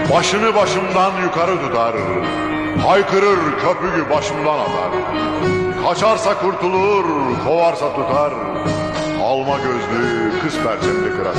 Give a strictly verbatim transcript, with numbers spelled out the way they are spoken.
Başını başımdan yukarı tutar, haykırır köpüğü başımdan atar. Kaçarsa kurtulur, kovarsa tutar, alma gözlü kız perçemli kırar.